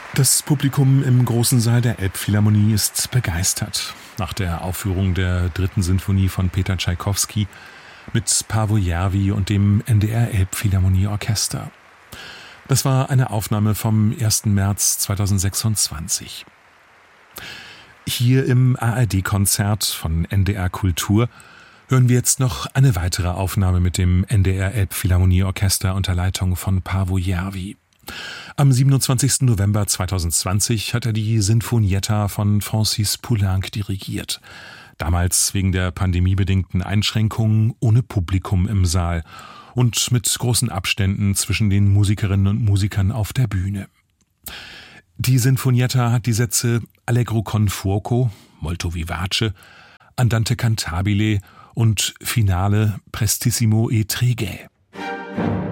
Das Publikum im großen Saal der Elbphilharmonie ist begeistert. Nach der Aufführung der 3. Sinfonie von Peter Tschaikowski mit Paavo Järvi und dem NDR Elbphilharmonieorchester. Das war eine Aufnahme vom 1. März 2026. Hier im ARD-Konzert von NDR Kultur hören wir jetzt noch eine weitere Aufnahme mit dem NDR Elbphilharmonieorchester unter Leitung von Paavo Järvi. Am 27. November 2020 hat er die Sinfonietta von Francis Poulenc dirigiert. Damals wegen der pandemiebedingten Einschränkungen ohne Publikum im Saal und mit großen Abständen zwischen den Musikerinnen und Musikern auf der Bühne. Die Sinfonietta hat die Sätze Allegro con fuoco, molto vivace, Andante cantabile und Finale prestissimo e tregue.